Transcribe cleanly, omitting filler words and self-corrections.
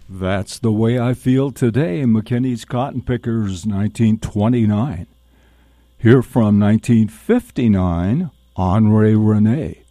That's the Way I Feel Today, McKinney's Cotton Pickers, 1929. Here from 1959, Henri René.